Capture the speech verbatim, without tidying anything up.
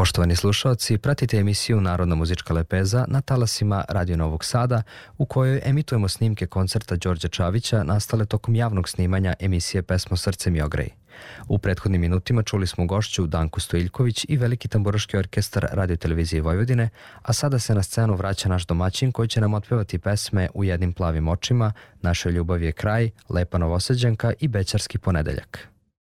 Poštovani slušalci, pratite emisiju Narodna muzička lepeza na talasima Radio Novog Sada, u kojoj emitujemo snimke koncerta Đorđa Čavića nastale tokom javnog snimanja emisije Pesmo Srce mi ogrej. U prethodnim minutima čuli smo gošću Danku Stojiljković i Veliki tamburaški orkestar Radio televizije Vojvodine, a sada se na scenu vraća naš domaćin koji će nam otpevati pesme U jednim plavim očima, Našoj ljubavi je kraj, Lepa Novosađanka i Bećarski ponedeljak.